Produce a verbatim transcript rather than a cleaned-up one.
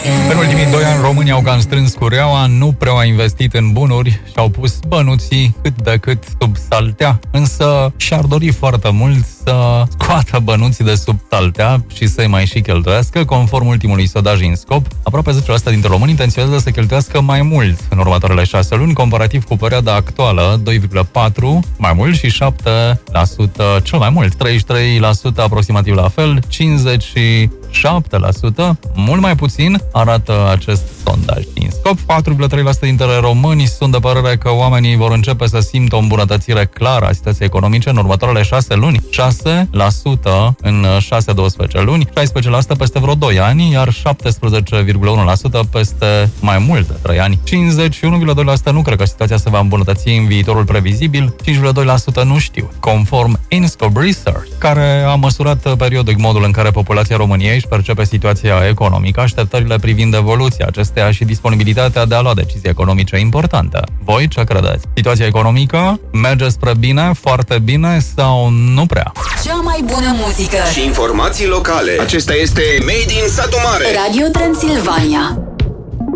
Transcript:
În ultimii doi ani, românii au cam strâns cureaua, nu prea au investit în bunuri și au pus bănuții cât de cât sub saltea, însă și-ar dori foarte mult să scoată bănuții de sub saltea și să-i mai și cheltuiască. Conform ultimului sondaj INSCOP, aproape zece la sută dintre români intenționează să cheltuiască mai mult în următoarele șase luni, comparativ cu perioada actuală, doi virgulă patru mai mult și șapte la sută cel mai mult, treizeci și trei la sută aproximativ la fel, cincizeci și șapte la sută mult mai puțin, arată acest sondaj INSCOP. patru virgulă trei la sută dintre români sunt de părere că oamenii vor începe să simtă o îmbunătățire clară a situației economice în următoarele șase luni, șase la sută în șase doisprezece luni, șaisprezece la sută peste vreo doi ani, iar șaptesprezece virgulă unu la sută peste mai mult de trei ani. cincizeci și unu virgulă doi la sută nu cred că situația se va îmbunătăți în viitorul previzibil, cinci virgulă doi la sută nu știu. Conform INSCOP Research, care a măsurat periodic modul în care populația României își percepe situația economică, așteptările privind evoluția acesteia și disponibilitatea de a lua decizii economice importante. Voi ce credeți? Situația economică merge spre bine, foarte bine sau nu prea? Cea mai bună muzică și informații locale. Acesta este Made in Satu Mare. Radio Transilvania.